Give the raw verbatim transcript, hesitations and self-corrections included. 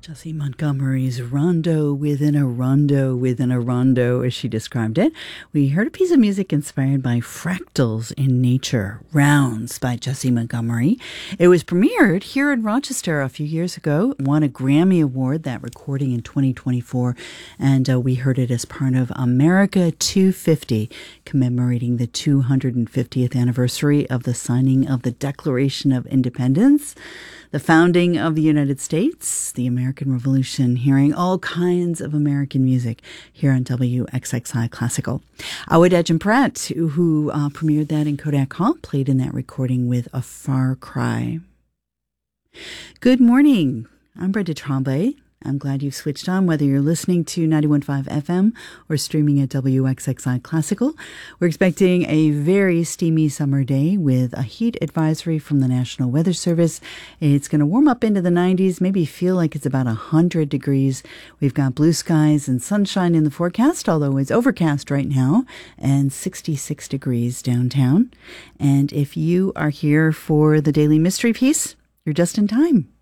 Jessie Montgomery's Rondo Within a Rondo Within a Rondo, as she described it. We heard a piece of music inspired by fractals in nature, Rounds by Jessie Montgomery. It was premiered here in Rochester a few years ago, won a Grammy Award, that recording in twenty twenty-four, and uh, we heard it as part of America two fifty, commemorating the two hundred fiftieth anniversary of the signing of the Declaration of Independence, the founding of the United States, the American Revolution, hearing all kinds of American music here on W X X I Classical. Awadej and Pratt, who uh, premiered that in Kodak Hall, played in that recording with A Far Cry. Good morning. I'm Brenda Tremblay. I'm glad you've switched on, whether you're listening to ninety-one point five F M or streaming at W X X I Classical. We're expecting a very steamy summer day with a heat advisory from the National Weather Service. It's going to warm up into the nineties, maybe feel like it's about one hundred degrees. We've got blue skies and sunshine in the forecast, although it's overcast right now, and sixty-six degrees downtown. And if you are here for the Daily Mystery Piece, you're just in time.